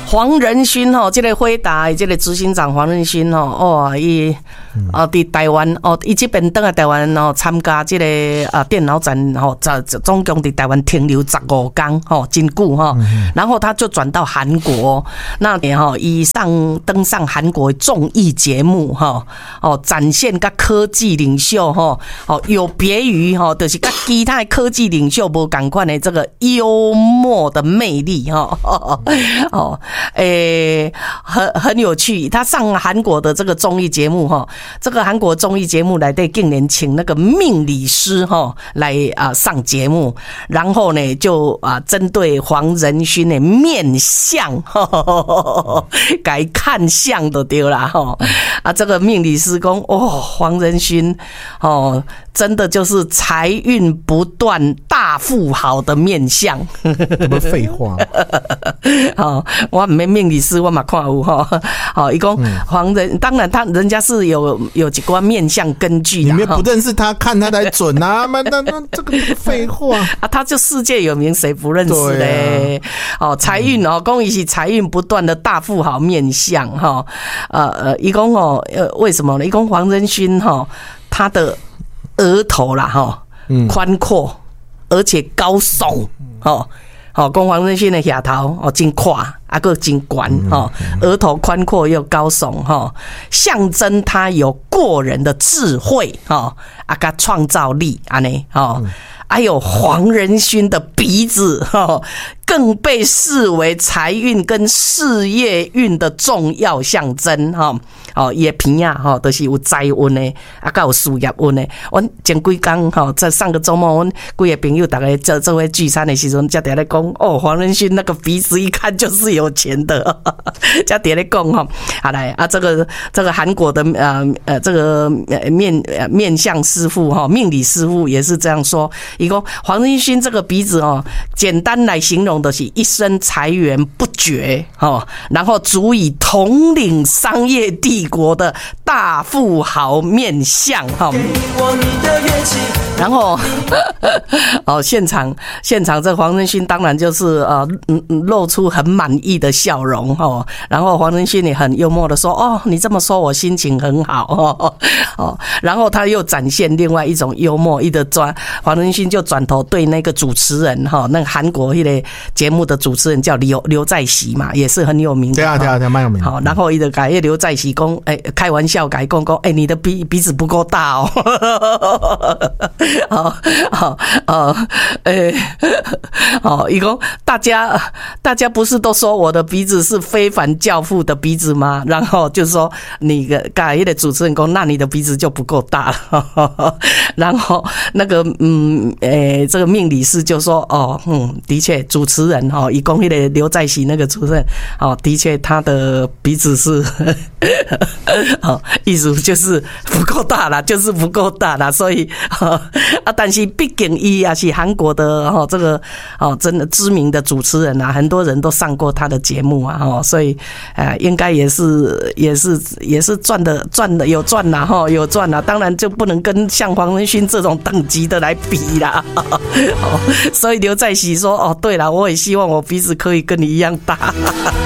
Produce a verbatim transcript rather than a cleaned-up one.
黄仁勋吼，这个辉达这个执行长黄仁勋吼，哦，伊哦伫台湾哦，伊这边登来台湾哦，参加这个啊电脑展吼，总共伫台湾停留十五天吼，真久吼。然后他就转到韩国，那年吼，伊上登上韩国综艺节目吼，哦，展现甲科技领袖吼，哦，有别于吼，就是甲其他科技领袖无同款的这个幽默的魅力吼，哦。诶、欸，很很有趣。他上韩国的这个综艺节目哈，这个韩国综艺节目来对竟然请那个命理师哈来啊上节目，然后呢就啊针对黄仁勋的面相，该看相的对啦哈啊，这个命理师讲哦，黄仁勋哦，真的就是财运不断、大富豪的面相。 什么废话？ 哦，我唔免命理师，我嘛看有哈。好，伊讲黄仁，当然他人家是有有几个面相根据的。 你们不认识他，看他才准啊！那那那这个废话啊，他就世界有名，谁不认识嘞？哦，财运哦，讲伊是财运不断的大富豪面相哈。呃呃，伊讲哦，呃，为什么呢？伊讲黄仁勋哈，他的额头啦哈，宽阔而且高耸哦。哦，讲黄仁勋的额头哦，真宽，啊个真悬哦，额头宽阔又高耸哈，象征他有过人的智慧哈，啊个创造力安尼哦，还有黄仁勋的鼻子哈，更被视为财运跟事业运的重要象征哈。哦，伊的鼻啊哈，都是有财运的，啊，甲有事业运的。阮前几天哈，在上个周末，阮几个朋友大家做做伙聚餐的时阵，才伫咧讲哦，黄仁勋那个鼻子一看就是有钱的，才伫咧讲哈。好来啊，这个这个韩国的呃呃这个面面相师傅哈，命理师傅也是这样说。伊讲黄仁勋这个鼻子哦，简单来形容的是一生财源不绝哦，然后足以统领商业帝国的大富豪面相哈。然后哦，现场现场这黄仁勋当然就是呃露出很满意的笑容哈。然后黄仁勋也很幽默的说：“哦，你这么说我心情很好哦。”哦，然后他又展现另外一种幽默，一的转黄仁勋就转头对那个主持人哈，那个韩国一个节目的主持人叫刘刘在熙嘛，也是很有名的。 对啊对啊对啊，蛮有名的。 好，然后一个改叶刘在熙讲，哎，开玩笑改讲讲，哎，你的鼻鼻子不够大哦。好好好，诶，好，一共大家大家不是都说我的鼻子是非凡教父的鼻子吗？然后就说你个改叶的主持人讲，那你的鼻子就不够大了。然后那个嗯，诶，这个命理师就说，哦，嗯，的确，主持人哈，一共那个刘在熙那个主持人，哦，的确他的鼻子是，哦，意思就是不够大啦，就是不够大啦，所以。啊，但是毕竟伊也是韩国的哦，这个哦，真的知名的主持人啊，很多人都上过他的节目啊，哦，所以呃，应该也是也是也是赚的赚的有赚啦，哈，有赚啦，当然就不能跟像黄仁勋这种等级的来比啦。哦，所以刘在熙说，哦，对了，我也希望我鼻子可以跟你一样大。